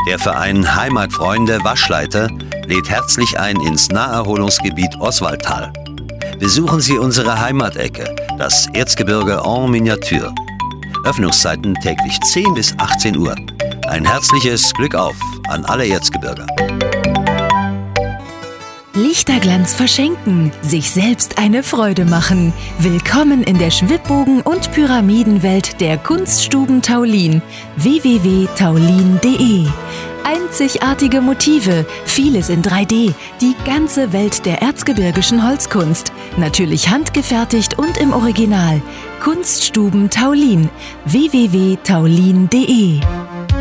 Der Verein Heimatfreunde Waschleiter lädt herzlich ein ins Naherholungsgebiet Oswaldtal. Besuchen Sie unsere Heimatecke, das Erzgebirge en Miniatur. Öffnungszeiten täglich 10 bis 18 Uhr. Ein herzliches Glück auf an alle Erzgebirger. Lichterglanz verschenken, sich selbst eine Freude machen. Willkommen in der Schwibbogen- und Pyramidenwelt der Kunststuben Taulin. www.taulin.de. Einzigartige Motive, vieles in 3D, die ganze Welt der erzgebirgischen Holzkunst. Natürlich handgefertigt und im Original. Kunststuben Taulin. www.taulin.de.